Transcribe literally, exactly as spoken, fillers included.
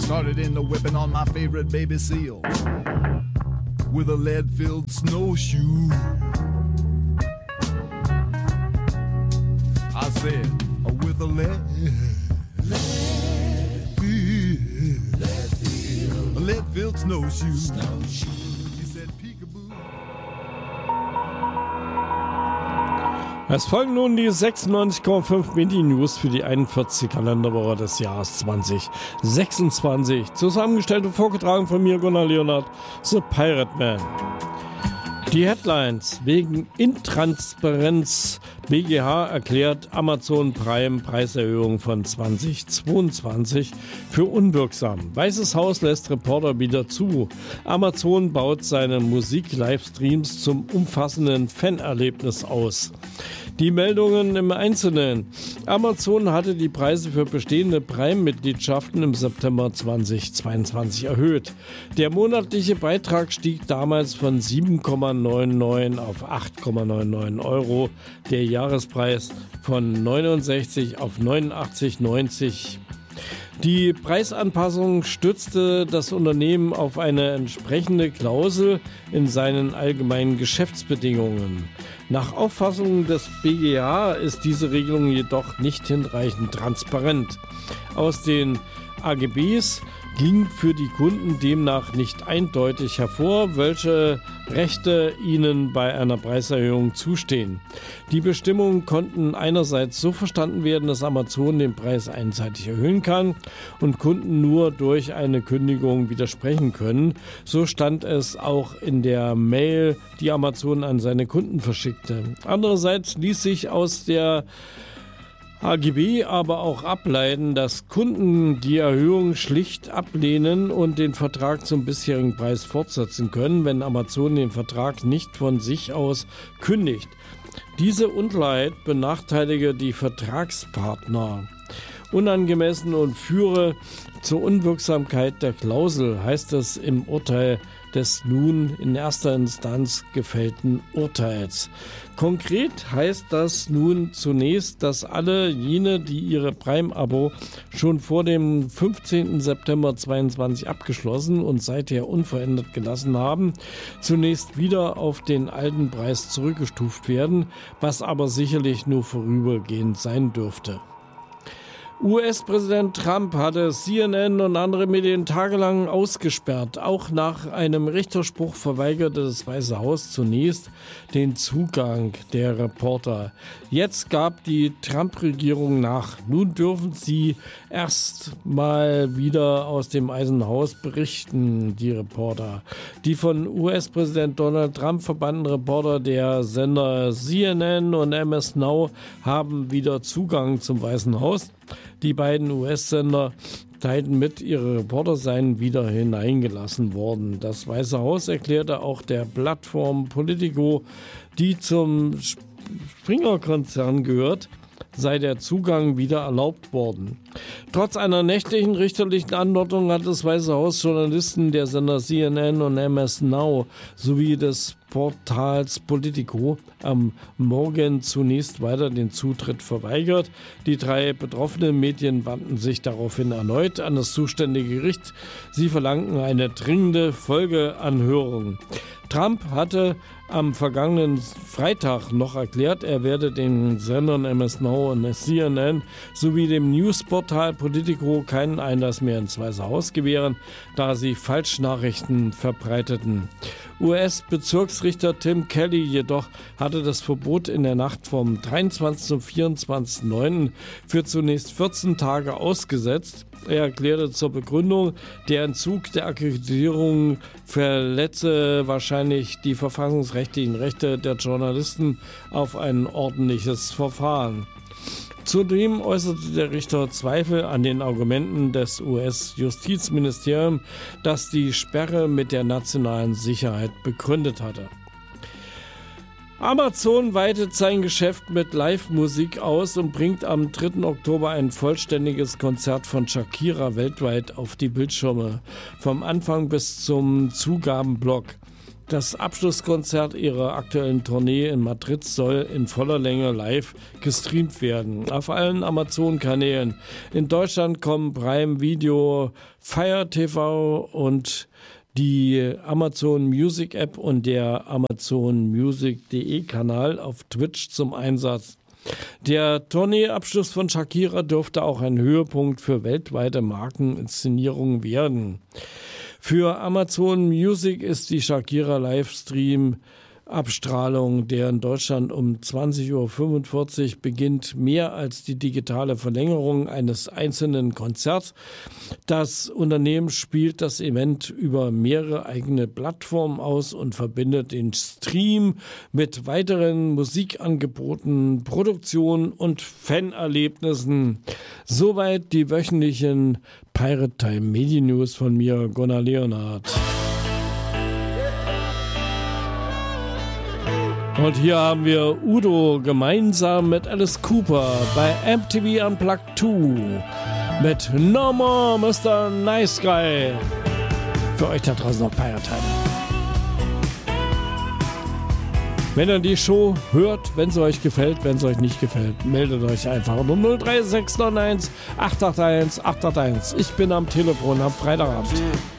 Started in the whipping on my favorite baby seal with a lead-filled snowshoe. I said, with a lead, lead-filled, lead-filled, lead-filled snowshoe. snowshoe. He said, peekaboo. Es folgen nun die sechsundneunzig Komma fünf Mini-News für die einundvierzigste Kalenderwoche des Jahres zwanzig sechsundzwanzig. Zusammengestellt und vorgetragen von mir, Gunnar Leonhardt, The Pirate Man. Die Headlines: Wegen Intransparenz B G H erklärt Amazon Prime Preiserhöhung von zweitausendzweiundzwanzig für unwirksam. Weißes Haus lässt Reporter wieder zu. Amazon baut seine Musik-Livestreams zum umfassenden Fanerlebnis aus. Die Meldungen im Einzelnen. Amazon hatte die Preise für bestehende Prime-Mitgliedschaften im September zweitausendzweiundzwanzig erhöht. Der monatliche Beitrag stieg damals von sieben Komma neunundneunzig auf acht Komma neunundneunzig Euro. Der Jahrespreis von neunundsechzig auf neunundachtzig Komma neunzig. Die Preisanpassung stützte das Unternehmen auf eine entsprechende Klausel in seinen allgemeinen Geschäftsbedingungen. Nach Auffassung des B G H ist diese Regelung jedoch nicht hinreichend transparent. Aus den A G Bs ging für die Kunden demnach nicht eindeutig hervor, welche Rechte ihnen bei einer Preiserhöhung zustehen. Die Bestimmungen konnten einerseits so verstanden werden, dass Amazon den Preis einseitig erhöhen kann und Kunden nur durch eine Kündigung widersprechen können. So stand es auch in der Mail, die Amazon an seine Kunden verschickte. Andererseits ließ sich aus der A G B aber auch ableiten, dass Kunden die Erhöhung schlicht ablehnen und den Vertrag zum bisherigen Preis fortsetzen können, wenn Amazon den Vertrag nicht von sich aus kündigt. Diese Unklarheit benachteilige die Vertragspartner. Unangemessen und führe zur Unwirksamkeit der Klausel, heißt es im Urteil des nun in erster Instanz gefällten Urteils. Konkret heißt das nun zunächst, dass alle jene, die ihre Prime-Abo schon vor dem fünfzehnten September zweitausendzweiundzwanzig abgeschlossen und seither unverändert gelassen haben, zunächst wieder auf den alten Preis zurückgestuft werden, was aber sicherlich nur vorübergehend sein dürfte. U S-Präsident Trump hatte C N N und andere Medien tagelang ausgesperrt. Auch nach einem Richterspruch verweigerte das Weiße Haus zunächst den Zugang der Reporter. Jetzt gab die Trump-Regierung nach. Nun dürfen sie erst mal wieder aus dem Weißen Haus berichten, die Reporter. Die von U S-Präsident Donald Trump verbannten Reporter der Sender C N N und M S Now haben wieder Zugang zum Weißen Haus. Die beiden U S-Sender teilten mit, ihre Reporter seien wieder hineingelassen worden. Das Weiße Haus erklärte auch der Plattform Politico, die zum Springer-Konzern gehört, sei der Zugang wieder erlaubt worden. Trotz einer nächtlichen richterlichen Anordnung hat das Weiße Haus Journalisten der Sender C N N und M S Now sowie des Portals Politico am Morgen zunächst weiter den Zutritt verweigert. Die drei betroffenen Medien wandten sich daraufhin erneut an das zuständige Gericht. Sie verlangten eine dringende Folgeanhörung. Trump hatte am vergangenen Freitag noch erklärt, er werde den Sendern M S Now und C N N sowie dem Newsportal Politico keinen Einlass mehr ins Weiße Haus gewähren, da sie Falschnachrichten verbreiteten. U S-Bezirksrichter Tim Kelly jedoch hatte das Verbot in der Nacht vom dreiundzwanzigsten zum vierundzwanzigsten neunten für zunächst vierzehn Tage ausgesetzt. Er erklärte zur Begründung, der Entzug der Akkreditierung verletze wahrscheinlich die verfassungsrechtlichen Rechte der Journalisten auf ein ordentliches Verfahren. Zudem äußerte der Richter Zweifel an den Argumenten des U S-Justizministeriums, das die Sperre mit der nationalen Sicherheit begründet hatte. Amazon weitet sein Geschäft mit Live-Musik aus und bringt am dritten Oktober ein vollständiges Konzert von Shakira weltweit auf die Bildschirme, vom Anfang bis zum Zugabenblock. Das Abschlusskonzert ihrer aktuellen Tournee in Madrid soll in voller Länge live gestreamt werden. Auf allen Amazon-Kanälen. In Deutschland kommen Prime Video, Fire T V und die Amazon Music App und der Amazon Music Punkt de Kanal auf Twitch zum Einsatz. Der Tourneeabschluss von Shakira dürfte auch ein Höhepunkt für weltweite Markeninszenierungen werden. Für Amazon Music ist die Shakira Livestream Abstrahlung, der in Deutschland um zwanzig Uhr fünfundvierzig beginnt, mehr als die digitale Verlängerung eines einzelnen Konzerts. Das Unternehmen spielt das Event über mehrere eigene Plattformen aus und verbindet den Stream mit weiteren Musikangeboten, Produktionen und Fanerlebnissen. Soweit die wöchentlichen Pirate Time Medien News von mir, Gunnar Leonhardt. Und hier haben wir Udo gemeinsam mit Alice Cooper bei M T V Unplugged zwei mit No More Mister Nice Guy. Für euch da draußen noch Pirate Time. Wenn ihr die Show hört, wenn es euch gefällt, wenn es euch nicht gefällt, meldet euch einfach unter null drei sechs neun eins acht acht eins acht acht eins. Ich bin am Telefon am Freitagabend.